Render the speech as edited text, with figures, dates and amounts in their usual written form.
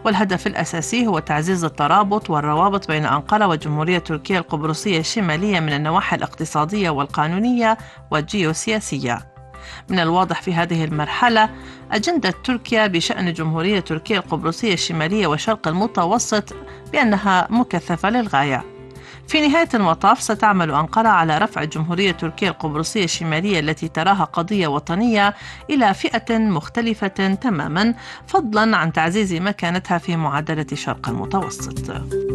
والهدف الأساسي هو تعزيز الترابط والروابط بين أنقرة وجمهورية تركيا القبرصية الشمالية من النواحي الاقتصادية والقانونية والجيوسياسية. من الواضح في هذه المرحلة أجندة تركيا بشأن جمهورية تركيا القبرصية الشمالية وشرق المتوسط بأنها مكثفة للغاية. في نهاية المطاف ستعمل أنقرة على رفع جمهورية تركيا القبرصية الشمالية التي تراها قضية وطنية إلى فئة مختلفة تماما، فضلا عن تعزيز مكانتها في معادلة شرق المتوسط.